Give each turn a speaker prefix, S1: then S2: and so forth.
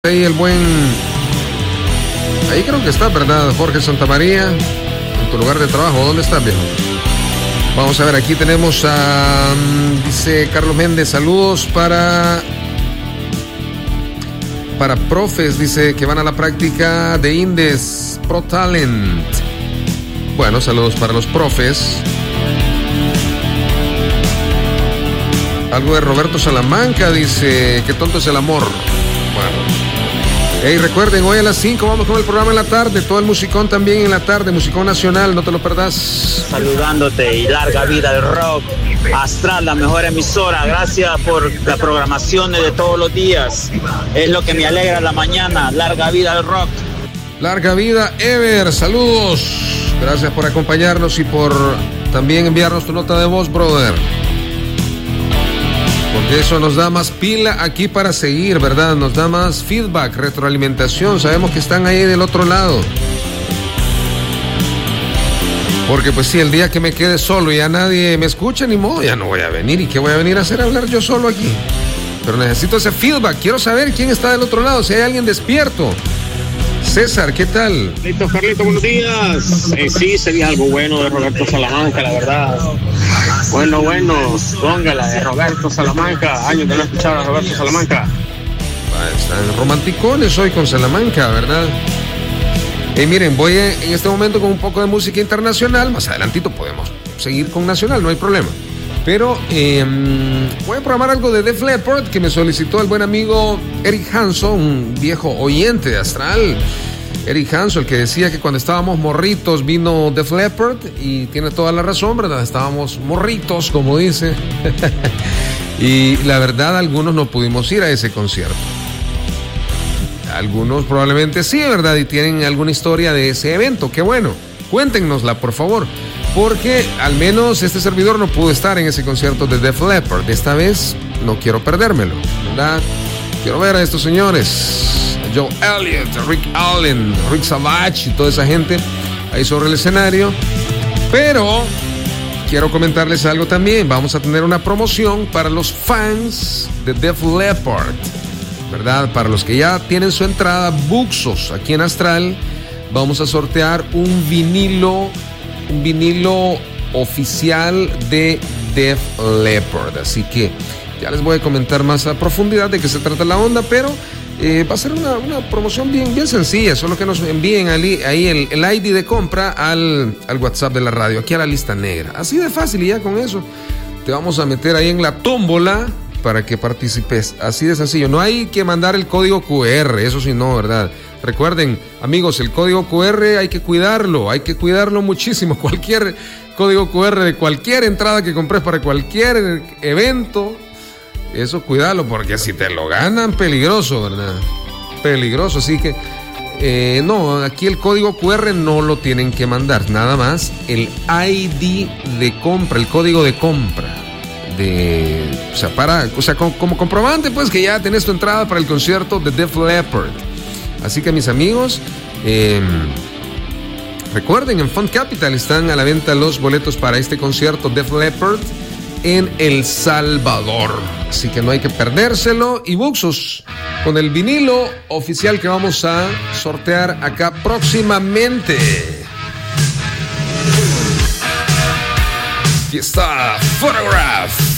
S1: Ahí el buen... Ahí creo que está, ¿verdad? Jorge Santamaría, en tu lugar de trabajo. ¿Dónde estás, viejo? Vamos a ver, aquí tenemos a... Dice Carlos Méndez, saludos para profes, dice, que van a la práctica de Indes Pro Talent. Bueno, saludos para los profes. Algo de Roberto Salamanca, dice, qué tonto es el amor. Bueno. Hey, recuerden, hoy a las 5 vamos con el programa en la tarde, todo el musicón también en la tarde, musicón nacional, no te lo perdás.
S2: Saludándote y larga vida al rock, Astral, la mejor emisora, gracias por la programación de todos los días, es lo que me alegra la mañana, larga vida al rock.
S1: Larga vida, Ever, saludos, gracias por acompañarnos y por también enviarnos tu nota de voz, brother. Porque eso nos da más pila aquí para seguir, ¿verdad? Nos da más feedback, retroalimentación. Sabemos que están ahí del otro lado. Porque pues sí, el día que me quede solo y ya nadie me escucha, ni modo, ya no voy a venir. ¿Y qué voy a venir a hacer? Hablar yo solo aquí. Pero necesito ese feedback. Quiero saber quién está del otro lado, si hay alguien despierto. César, ¿qué tal?
S3: Carlito, buenos días. Sí, sería algo bueno de Roberto Salamanca, la verdad. Bueno, póngala de Roberto Salamanca. Años de no escuchar a Roberto Salamanca.
S1: Están romanticones hoy con Salamanca, ¿verdad? Miren, voy en este momento con un poco de música internacional. Más adelantito podemos seguir con nacional, no hay problema. Pero voy a programar algo de Def Leppard que me solicitó el buen amigo Eric Hanson, un viejo oyente de Astral. Eric Hanson, el que decía que cuando estábamos morritos vino Def Leppard, y tiene toda la razón, ¿verdad? Estábamos morritos, como dice. Y la verdad, algunos no pudimos ir a ese concierto. Algunos probablemente sí, ¿verdad? Y tienen alguna historia de ese evento. Qué bueno, cuéntenosla, por favor. Porque al menos este servidor no pudo estar en ese concierto de Def Leppard. Esta vez no quiero perdérmelo, ¿verdad? Quiero ver a estos señores, Joe Elliott, Rick Allen, Rick Savage y toda esa gente ahí sobre el escenario. Pero quiero comentarles algo también. Vamos a tener una promoción para los fans de Def Leppard, ¿verdad? Para los que ya tienen su entrada, Buxos, aquí en Astral, vamos a sortear un vinilo oficial de Def Leppard. Así que ya les voy a comentar más a profundidad de qué se trata la onda, pero va a ser una promoción bien sencilla. Solo que nos envíen ahí el ID de compra al WhatsApp de la radio, aquí a la lista negra. Así de fácil, y ya con eso te vamos a meter ahí en la tómbola para que participes. Así de sencillo. No hay que mandar el código QR, eso sí no, ¿verdad? Recuerden, amigos, el código QR hay que cuidarlo muchísimo. Cualquier código QR de cualquier entrada que compres para cualquier evento, eso cuídalo, porque si te lo ganan, peligroso, ¿verdad? Peligroso, así que no, aquí el código QR no lo tienen que mandar, nada más el ID de compra, el código de compra. Como comprobante, pues, que ya tenés tu entrada para el concierto de Def Leppard. Así que, mis amigos, recuerden, en Fund Capital están a la venta los boletos para este concierto Def Leppard en El Salvador. Así que no hay que perdérselo. Y Buxos, con el vinilo oficial que vamos a sortear acá próximamente. Aquí está Photograph.